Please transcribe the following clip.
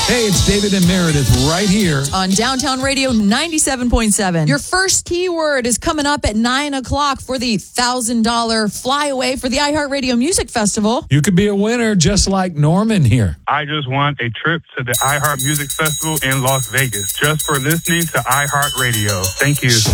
Hey, it's David and Meredith right here on Downtown Radio 97.7. Your first keyword is coming up at 9 o'clock for the $1,000 flyaway for the iHeartRadio Music Festival. You could be a winner just like Norman here. I just want a trip to the iHeart Music Festival in Las Vegas just for listening to iHeartRadio. Thank you.